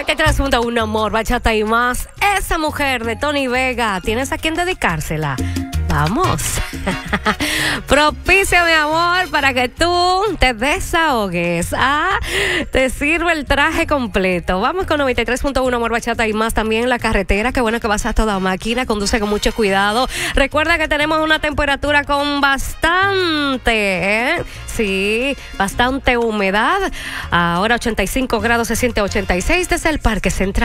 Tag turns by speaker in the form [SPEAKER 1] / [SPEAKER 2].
[SPEAKER 1] 93.1 Amor, Bachata y más. Esa mujer de Tony Vega, ¿tienes a quién dedicársela? Vamos. Propicia, mi amor, para que tú te desahogues. Te sirve el traje completo. Vamos con 93.1 Amor, Bachata y más. También en la carretera. Qué bueno que vas a toda máquina. Conduce con mucho cuidado. Recuerda que tenemos una temperatura con bastante, sí, bastante humedad. Ahora 85 grados, se siente 86 desde el Parque Central.